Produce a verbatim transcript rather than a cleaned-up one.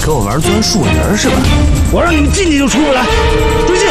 和我玩钻树人是吧？ 我让你们进去就出不来，追进！